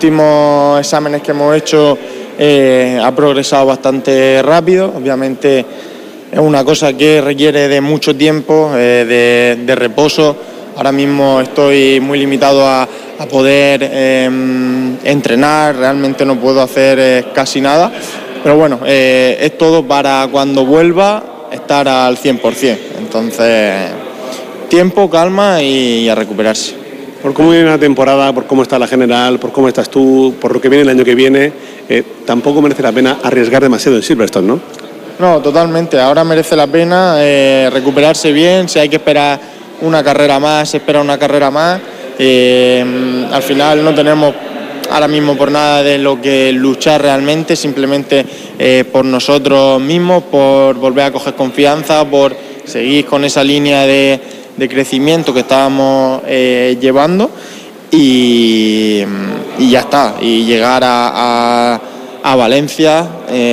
últimos exámenes que hemos hecho ha progresado bastante rápido. Obviamente es una cosa que requiere de mucho tiempo, de reposo. Ahora mismo estoy muy limitado a poder entrenar, realmente no puedo hacer casi nada, pero bueno, es todo para cuando vuelva estar al 100%. Entonces, tiempo, calma y a recuperarse. Por cómo viene la temporada, por cómo está la general, por cómo estás tú, por lo que viene el año que viene, tampoco merece la pena arriesgar demasiado en Silverstone, ¿no? No, totalmente. Ahora merece la pena recuperarse bien. Si hay que esperar una carrera más, se espera una carrera más. Al final no tenemos ahora mismo por nada de lo que luchar realmente, simplemente por nosotros mismos, por volver a coger confianza, por seguir con esa línea de crecimiento que estábamos llevando y ya está, y llegar a Valencia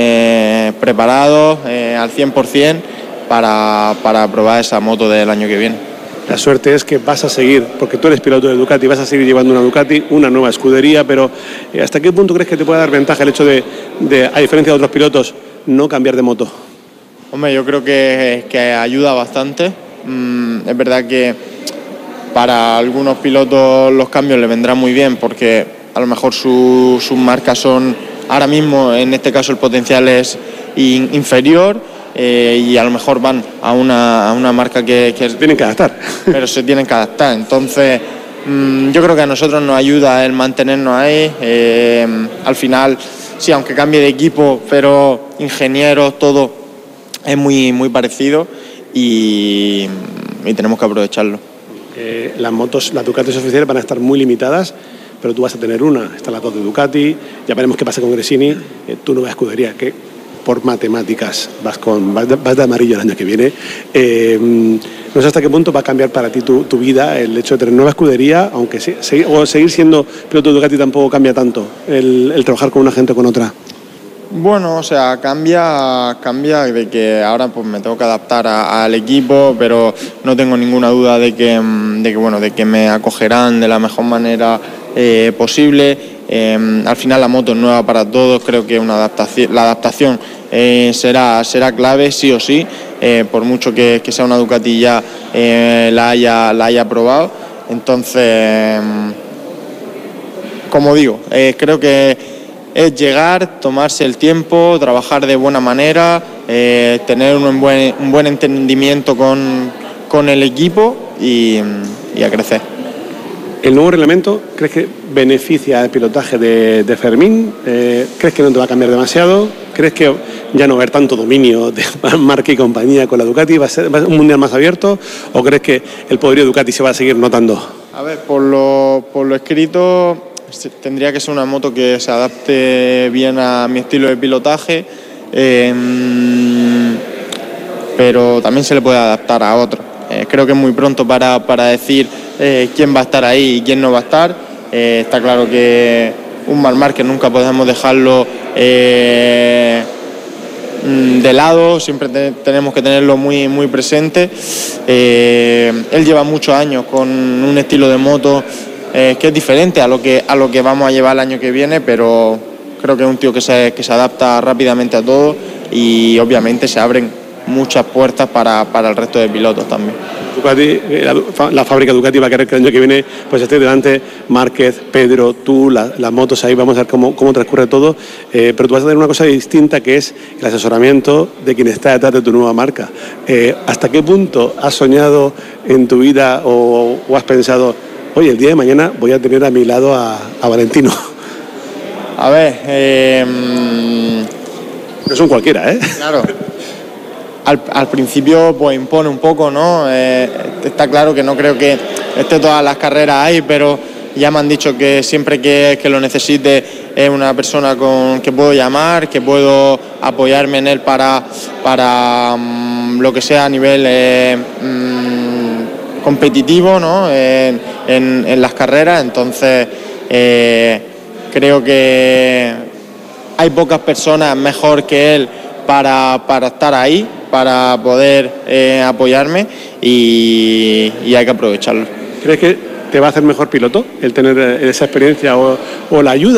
preparados al 100% para probar esa moto del año que viene. La suerte es que vas a seguir, porque tú eres piloto de Ducati, vas a seguir llevando una Ducati, una nueva escudería, pero ¿hasta qué punto crees que te puede dar ventaja el hecho de a diferencia de otros pilotos, no cambiar de moto? Hombre, yo creo que ayuda bastante. Es verdad que para algunos pilotos los cambios les vendrán muy bien, porque a lo mejor sus marcas son, ahora mismo en este caso el potencial es inferior, y a lo mejor van a una marca que se tienen que adaptar. Pero se tienen que adaptar. Entonces, yo creo que a nosotros nos ayuda el mantenernos ahí. Al final, sí, aunque cambie de equipo, pero ingenieros, todo es muy, muy parecido y tenemos que aprovecharlo. Las motos, las Ducatis oficiales van a estar muy limitadas, pero tú vas a tener una. Están las dos de Ducati, ya veremos qué pasa con Gresini, tu nueva escudería, que por matemáticas vas de amarillo el año que viene. No sé hasta qué punto va a cambiar para ti tu vida el hecho de tener nueva escudería, aunque seguir siendo piloto de Ducati tampoco cambia tanto el trabajar con una gente o con otra. Bueno, o sea, cambia de que ahora pues me tengo que adaptar al equipo, pero no tengo ninguna duda de que me acogerán de la mejor manera posible. Al final la moto es nueva para todos, creo que la adaptación será clave sí o sí, por mucho que sea una Ducati ya la haya probado. Entonces, como digo, creo que es llegar, tomarse el tiempo, trabajar de buena manera, tener un buen entendimiento con el equipo y a crecer. ¿El nuevo reglamento crees que beneficia el pilotaje de Fermín? ¿Crees que no te va a cambiar demasiado? ¿Crees que ya no va a haber tanto dominio de marca y compañía con la Ducati? ¿Va a ser un mundial más abierto? ¿O crees que el poderío de Ducati se va a seguir notando? A ver, por lo escrito, tendría que ser una moto que se adapte bien a mi estilo de pilotaje, pero también se le puede adaptar a otro. Creo que es muy pronto para decir quién va a estar ahí y quién no va a estar. Está claro que un Marc Márquez nunca podemos dejarlo de lado, siempre tenemos que tenerlo muy, muy presente. Él lleva muchos años con un estilo de moto que es diferente a lo que vamos a llevar el año que viene, pero creo que es un tío que se adapta rápidamente a todo y obviamente se abren muchas puertas para el resto de pilotos también. Ducati, la fábrica Ducati va a querer que el año que viene pues esté delante Márquez, Pedro, tú, las motos ahí, vamos a ver cómo transcurre todo, pero tú vas a tener una cosa distinta que es el asesoramiento de quien está detrás de tu nueva marca. ¿Hasta qué punto has soñado en tu vida o has pensado, oye, el día de mañana voy a tener a mi lado a Valentino? A ver, no son cualquiera, ¿eh? Claro. Al principio pues impone un poco, ¿no? Está claro que no creo que esté todas las carreras ahí, pero ya me han dicho que siempre que lo necesite es una persona con que puedo llamar, que puedo apoyarme en él para lo que sea a nivel competitivo, ¿no? En las carreras. Entonces creo que hay pocas personas mejor que él para estar ahí, para poder apoyarme y hay que aprovecharlo. ¿Crees que te va a hacer mejor piloto el tener esa experiencia o la ayuda